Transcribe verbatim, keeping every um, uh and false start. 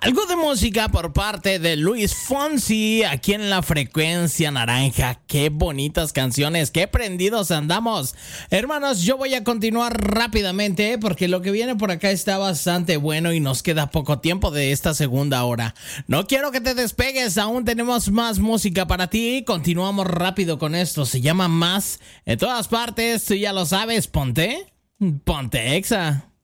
Algo de música por parte de Luis Fonsi aquí en la frecuencia naranja. Qué bonitas canciones, qué prendidos andamos. Hermanos, yo voy a continuar rápidamente porque lo que viene por acá está bastante bueno y nos queda poco tiempo de esta segunda hora. No quiero que te despegues, aún tenemos más música para ti. Continuamos rápido con esto, se llama Más. En todas partes, tú ya lo sabes, ponte, ponte Exa.